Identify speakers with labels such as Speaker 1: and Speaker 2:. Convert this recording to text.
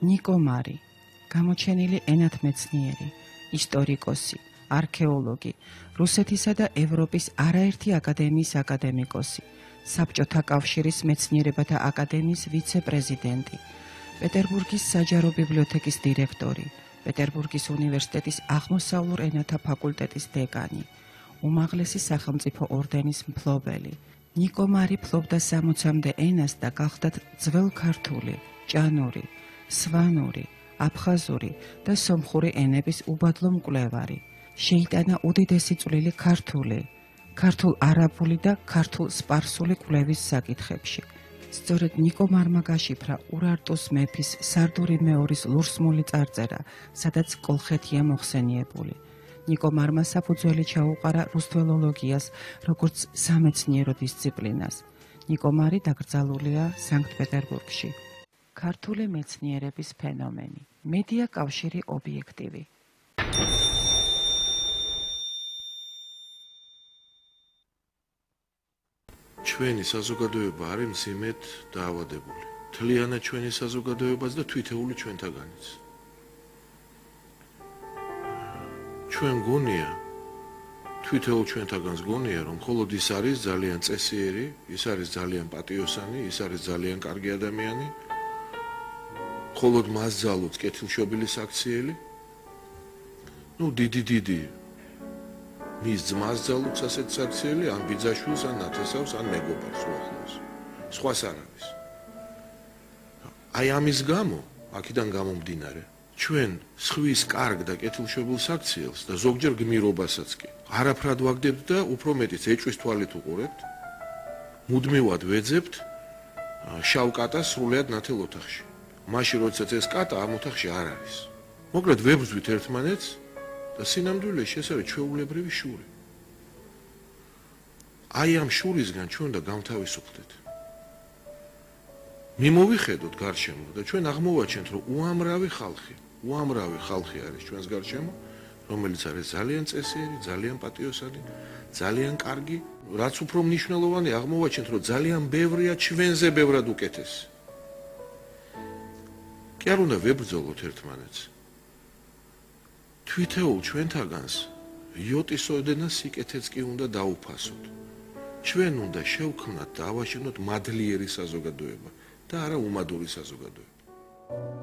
Speaker 1: ნიკო მარი, გამოჩენილი ენათმეცნიერი, ისტორიკოსი, არქეოლოგი, რუსეთისა და ევროპის არაერთი აკადემიის აკადემიკოსი, საბჭოთა კავშირის მეცნიერებათა აკადემიის ვიცე-პრეზიდენტი, პეტერბურგის საჯარო ბიბლიოთეკის დირექტორი, პეტერბურგის უნივერსიტეტის აღმოსავლურ ენათა ფაკულტეტის დეკანი, უმაღლესი სახელმწიფო ორდენის მფლობელი. ნიკო მარი ფლობდა 60-მდე ენას და გახლდათ ძველ ქართული, ჭანური, სვანური, აფხაზური და სომხური ენების უბადლო მკვლევარი. შეიტანა უდიდესი წვლილი ქართულ-არაბული და ქართულ-სპარსული კვლევის საკითხებში. სწორედ ნიკო მარმა გაშიფრა ურარტუს მეფის სარდური მეორის ლურსმული წარწერა, სადაც კოლხეთია მოხსენიებული. ნიკო მარმა საფუძველი ჩაუყარა რუსთველოლოგიას, როგორც სამეცნიერო დისციპლინას. ნიკო მარი დაკრძალულია სანქტ-პეტერბურგში. ქართული მეცნიერების ფენომენი. მედია კავშირი ობიექტივი.
Speaker 2: ჩვენი საზოგადოება არის მძიმედ დაავადებული. მთლიანად ჩვენი საზოგადოებაც და თვითეული ჩვენთაგანიც. ჩვენ გონია, თვითეულ ჩვენთაგანს გონია, რომ მხოლოდ ის არის ძალიან წესიერი, ის არის ძალიან პატიოსანი, ის არის ძალიან კარგი ადამიანი. მხოლოდ მას ძალუց კეთილშობილი საქციელი. დიდი მის ძმას ძალუც ასეთ საქციელი, ან ბიძაშვილს, ან ნათესავს, ან მეგობარს უახლოს. სხვას არ არის. აი ამის გამო, აქედან გამომდინარე, ჩვენ სხვის კარგ და კეთილშობილ საქციელს და ზოგჯერ გმირობასაც კი არაფრად ვაგდებთ და უფრო მეტიც ეჭვის თვალით უყურებთ, მუდმივად ვეძებთ შავ კატას სრულიად ნათელ ოთახში. მაშინ როდესაც ეს კატა ამ ოთახში არ არის. მოკლედ ვებრძვით ერთმანეთს და სინამდვილეში ეს არის ჩვეულებრივი შური. აი ამ შურისგან ჩვენ უნდა გამთავისუფლდეთ. მიმოვიხედოთ გარშემო და ჩვენ აღმოვაჩენთ, რომ უამრავი ხალხი არის ჩვენს გარშემო, რომელიც არის ძალიან წესიერი, ძალიან პატიოსანი, ძალიან კარგი, რაც უფრო მნიშვნელოვანი აღმოვაჩენთ, რომ ძალიან ბევრია ჩვენზე ბევრად უკეთესი. კი არ უნდა ვებრძოლოთ ერთმანეთს. თვითეულ ჩვენთაგანს იოტისოდენა სიკეთეც კი უნდა დაუფასოთ. ჩვენ უნდა შევქმნათ და ავაშენოთ მადლიერი საზოგადოება და არა უმადური საზოგადოება.